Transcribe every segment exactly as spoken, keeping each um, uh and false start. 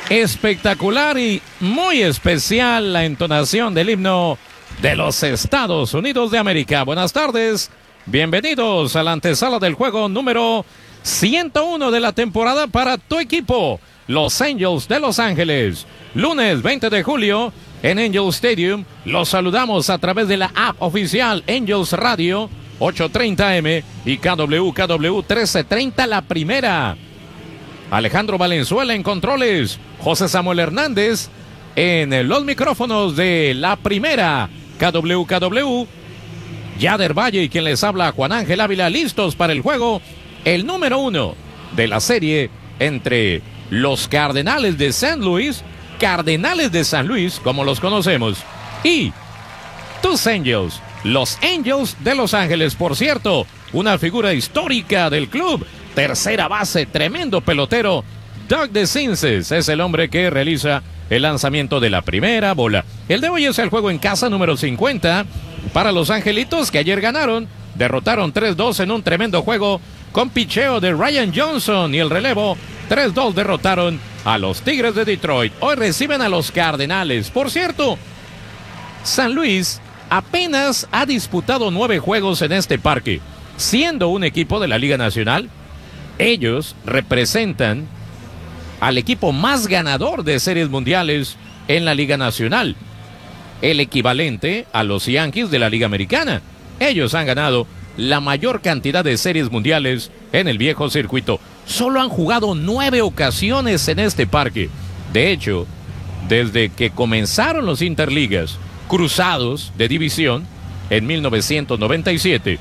Espectacular y muy especial la entonación del himno de los Estados Unidos de América. Buenas tardes, bienvenidos a la antesala del juego número ciento uno de la temporada para tu equipo, los Angels de Los Ángeles. Lunes veinte de julio en Angel Stadium. Los saludamos a través de la app oficial Angels Radio ochocientos treinta eme y K W K W trece treinta La Primera. Alejandro Valenzuela en controles, José Samuel Hernández en los micrófonos de La Primera, K W K W, Yader Valle y quien les habla, Juan Ángel Ávila, listos para el juego, el número uno de la serie entre los Cardenales de San Luis, Cardenales de San Luis, como los conocemos, y tus Angels, los Angels de Los Ángeles. Por cierto, una figura histórica del club, tercera base, tremendo pelotero, Doug DeCinces es el hombre que realiza el lanzamiento de la primera bola. El de hoy es el juego en casa número cincuenta para los Angelitos, que ayer ganaron, derrotaron tres dos en un tremendo juego con picheo de Ryan Johnson, y el relevo tres dos derrotaron a los Tigres de Detroit. Hoy reciben a los Cardenales. Por cierto, San Luis apenas ha disputado nueve juegos en este parque, siendo un equipo de la Liga Nacional. Ellos representan al equipo más ganador de series mundiales en la Liga Nacional, el equivalente a los Yankees de la Liga Americana. Ellos han ganado la mayor cantidad de series mundiales en el viejo circuito. Solo han jugado nueve ocasiones en este parque. De hecho, desde que comenzaron los interligas cruzados de división en mil novecientos noventa y siete,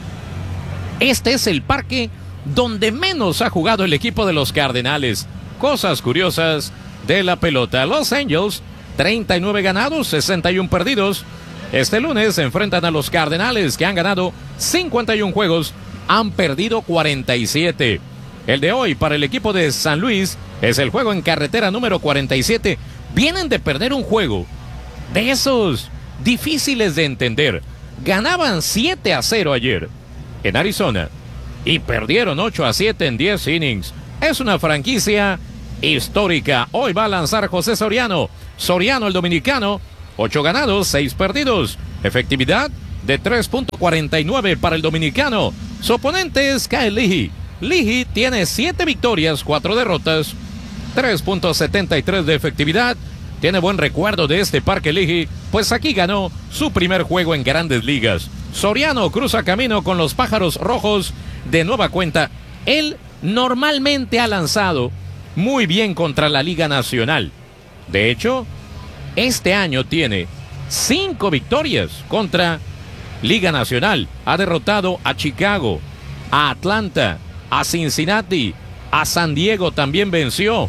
este es el parque donde menos ha jugado el equipo de los Cardenales. Cosas curiosas de la pelota. Los Angels, treinta y nueve ganados, sesenta y uno perdidos. Este lunes se enfrentan a los Cardenales, que han ganado cincuenta y uno juegos, han perdido cuarenta y siete. El de hoy para el equipo de San Luis es el juego en carretera número cuarenta y siete. Vienen de perder un juego de esos difíciles de entender. Ganaban siete a cero ayer en Arizona y perdieron ocho a siete en diez innings. Es una franquicia histórica. Hoy va a lanzar José Soriano. Soriano, el dominicano, ocho ganados, seis perdidos. Efectividad de tres punto cuarenta y nueve para el dominicano. Su oponente es Kyle Leahy. Leahy tiene siete victorias, cuatro derrotas, tres punto setenta y tres de efectividad. Tiene buen recuerdo de este parque Leahy, pues aquí ganó su primer juego en Grandes Ligas. Soriano cruza camino con los Pájaros Rojos de nueva cuenta. Él normalmente ha lanzado muy bien contra la Liga Nacional. De hecho, este año tiene cinco victorias contra Liga Nacional. Ha derrotado a Chicago, a Atlanta, a Cincinnati, a San Diego también venció,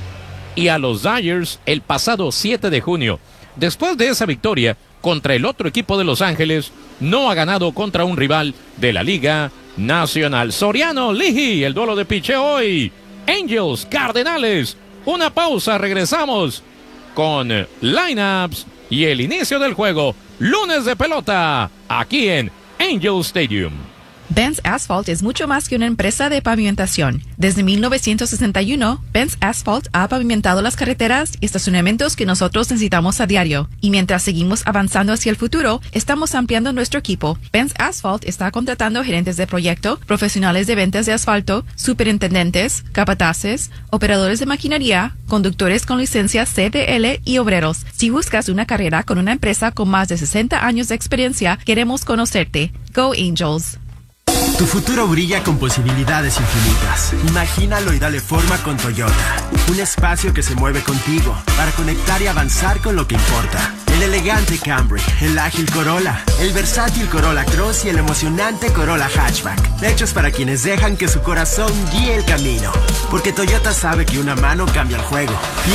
y a los Dodgers el pasado siete de junio. Después de esa victoria contra el otro equipo de Los Ángeles, no ha ganado contra un rival de la Liga Nacional. Soriano, Leahy, el duelo de picheo hoy. Angels, Cardenales. Una pausa, regresamos con lineups y el inicio del juego. Lunes de pelota, aquí en Angel Stadium. Benz Asphalt es mucho más que una empresa de pavimentación. Desde mil novecientos sesenta y uno, Benz Asphalt ha pavimentado las carreteras y estacionamientos que nosotros necesitamos a diario. Y mientras seguimos avanzando hacia el futuro, estamos ampliando nuestro equipo. Benz Asphalt está contratando gerentes de proyecto, profesionales de ventas de asfalto, superintendentes, capataces, operadores de maquinaria, conductores con licencia C D L y obreros. Si buscas una carrera con una empresa con más de sesenta años de experiencia, queremos conocerte. Go Angels! Tu futuro brilla con posibilidades infinitas. Imagínalo y dale forma con Toyota. Un espacio que se mueve contigo para conectar y avanzar con lo que importa. El elegante Camry, el ágil Corolla, el versátil Corolla Cross y el emocionante Corolla Hatchback. Hechos para quienes dejan que su corazón guíe el camino. Porque Toyota sabe que una mano cambia el juego. Y